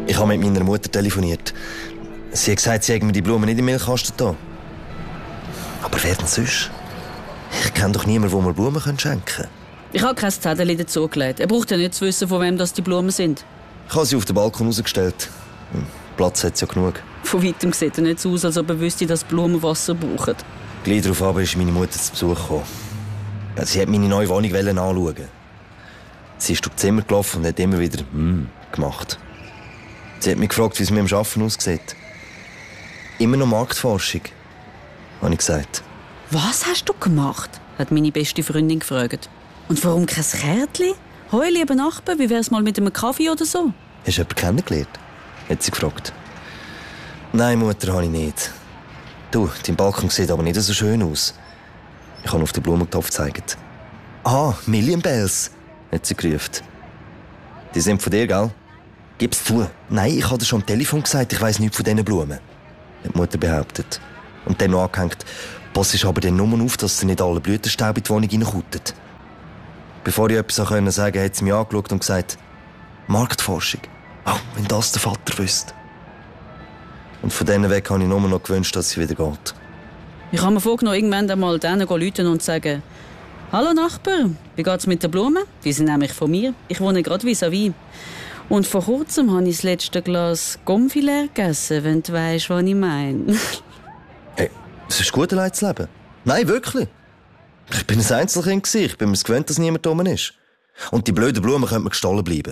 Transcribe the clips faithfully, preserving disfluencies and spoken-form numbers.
Ich habe mit meiner Mutter telefoniert. Sie hat gesagt, sie hätte mir die Blumen nicht im Milchkasten da. Aber wer denn sonst? Ich kenne doch niemanden, wo mir Blumen schenken können. Ich habe kein Zettel dazugelegt. Er braucht ja nicht zu wissen, von wem das die Blumen sind. Ich habe sie auf den Balkon rausgestellt. Platz hat es ja genug. Von weitem sieht er nicht so aus, als ob er wüsste, dass Blumen Wasser brauchen. Gleich darauf aber ist meine Mutter zu Besuch gekommen. Sie wollte meine neue Wohnung anschauen. Sie ist durch das Zimmer gelaufen und hat immer wieder «Hm» gemacht. Sie hat mich gefragt, wie es mit dem Arbeiten aussieht. Immer noch Marktforschung, habe ich gesagt. «Was hast du gemacht?» hat meine beste Freundin gefragt. «Und warum kein Kärtchen? Hoi, lieber Nachbar, wie wär's mal mit einem Kaffee oder so?» «Hast du jemanden kennengelernt?» hat sie gefragt. «Nein, Mutter, habe ich nicht. Du, dein Balkon sieht aber nicht so schön aus.» Ich habe auf den Blumentopf gezeigt. «Ah, Million Bells!» hat sie gerufen. «Die sind von dir, gell?» «Gib's zu!» «Nein, ich habe dir schon am Telefon gesagt, ich weiss nichts von diesen Blumen», hat die Mutter behauptet. Und dann noch angehängt: «Pass ist aber dann nur auf, dass sie nicht alle Blütenstaub in die Wohnung reinkutten.» Bevor ich etwas sagen konnte, hat sie mich angeschaut und gesagt: «Marktforschung. Oh, wenn das der Vater wüsste.» Und von denen weg habe ich nur noch gewünscht, dass sie wieder geht. Ich habe mir vorgenommen, irgendwann einmal denen rufen und sagen: «Hallo Nachbar, wie geht's mit den Blumen? Die sind nämlich von mir. Ich wohne gerade vis-à-vis. Und vor kurzem habe ich das letzte Glas Gomfilet gegessen, wenn du weisst, was ich meine.» Hey, es ist gut, allein zu leben. Nein, wirklich. Ich bin ein Einzelkind. Ich bin mir gewöhnt, dass niemand rum ist. Und die blöden Blumen können mir gestohlen bleiben.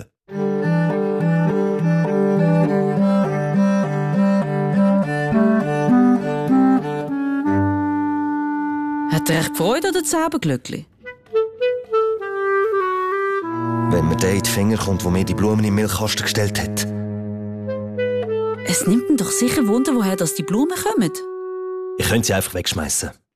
Hat er echt Freude oder Zauberglöckli? Wenn mir der in die Finger kommt, wo mir die Blumen im Milchkasten gestellt hat. Es nimmt ihn doch sicher Wunder, woher das die Blumen kommen. Ich könnte sie einfach wegschmeißen.